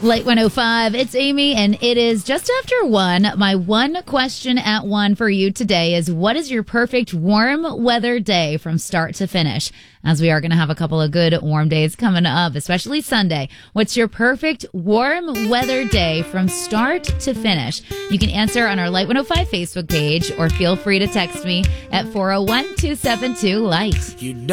Light 105, it's Amy, and it is just after 1. My one question at 1 for you today is, what is your perfect warm weather day from start to finish? As we are going to have a couple of good warm days coming up, especially Sunday. What's your perfect warm weather day from start to finish? You can answer on our Light 105 Facebook page, or feel free to text me at 401-272-LIGHT.